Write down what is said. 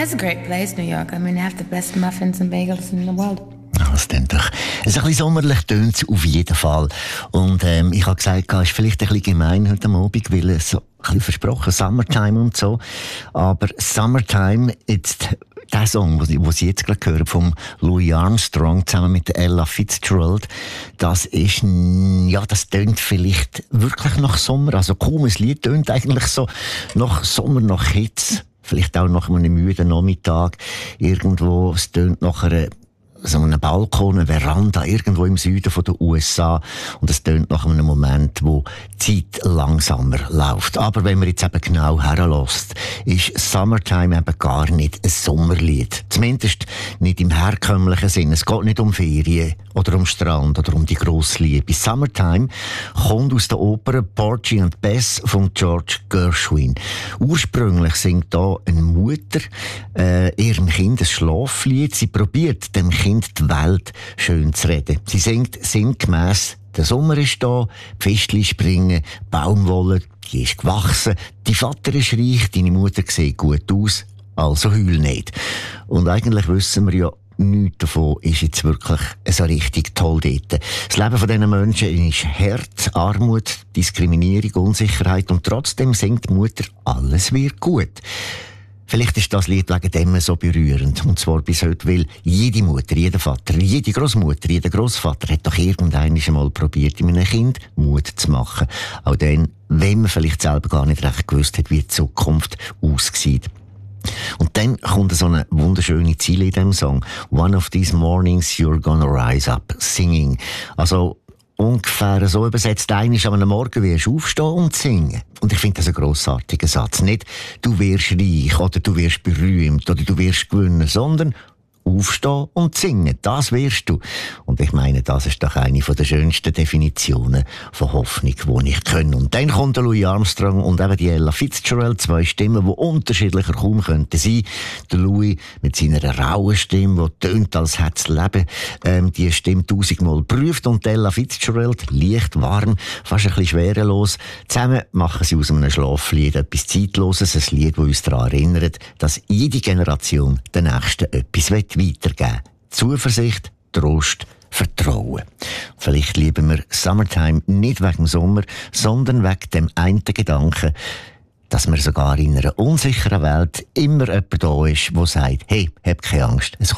It's a great place, New York. I mean, they have the best muffins and bagels in the world. Das tönt doch. Ein bisschen sommerlich tönt es auf jeden Fall. Und ich habe gesagt, es ist vielleicht ein bisschen gemein heute Abend, weil es so ein bisschen versprochen, Summertime und so. Aber Summertime, jetzt der Song, den Sie jetzt gerade hören, von Louis Armstrong zusammen mit Ella Fitzgerald, das ist, ja, das tönt vielleicht wirklich nach Sommer. Also kaum ein Lied tönt eigentlich so nach Sommer, nach Hitze. Vielleicht auch nach einem müden Nachmittag. Irgendwo, es tönt nach so einem Balkon, eine Veranda, irgendwo im Süden von den USA. Und es tönt nach einem Moment, wo die Zeit langsamer läuft. Aber wenn man jetzt eben genau herlässt, ist Summertime eben gar nicht ein Sommerlied. Zumindest nicht im herkömmlichen Sinn. Es geht nicht um Ferien oder um Strand oder um die grosse Liebe. Summertime kommt aus der Oper Porgy and Bess von George Gershwin. Ursprünglich singt da eine Mutter ihrem Kind ein Schlaflied. Sie probiert dem Kind die Welt schön zu reden. Sie singt sinngemäss: der Sommer ist da, die Fischli springen, die Baumwolle, die ist gewachsen, dein Vater ist reich, deine Mutter sieht gut aus, also heul nicht. Und eigentlich wissen wir ja, nichts davon ist jetzt wirklich so richtig toll dort. Das Leben von diesen Menschen ist hart, Armut, Diskriminierung, Unsicherheit, und trotzdem singt die Mutter, alles wird gut. Vielleicht ist das Lied wegen dem so berührend. Und zwar bis heute, weil jede Mutter, jeder Vater, jede Großmutter, jeder Großvater hat doch irgendwann einmal probiert, in einem Kind Mut zu machen. Auch dann, wenn man vielleicht selber gar nicht recht gewusst hat, wie die Zukunft aussieht. Und dann kommt so eine wunderschöne Ziele in diesem Song. One of these mornings you're gonna rise up singing. Also ungefähr so übersetzt: eines an einem Morgen wirst du aufstehen und singen. Und ich finde das ein grossartiger Satz. Nicht, du wirst reich oder du wirst berühmt oder du wirst gewinnen, sondern aufstehen und singen. Das wirst du. Und ich meine, das ist doch eine der schönsten Definitionen von Hoffnung, die ich kenne. Und dann kommt der Louis Armstrong und eben die Ella Fitzgerald, zwei Stimmen, die unterschiedlicher kaum könnten sein. Der Louis mit seiner rauen Stimme, die tönt, als hätte das Leben die Stimme 1000-mal geprüft. Und Ella Fitzgerald, leicht, warm, fast ein bisschen schwerelos. Zusammen machen sie aus einem Schlaflied etwas Zeitloses, ein Lied, das uns daran erinnert, dass jede Generation der nächsten etwas weitergeben. Zuversicht, Trost, Vertrauen. Vielleicht lieben wir Summertime nicht wegen dem Sommer, sondern wegen dem einen Gedanken, dass man sogar in einer unsicheren Welt immer jemand da ist, der sagt: hey, hab keine Angst, es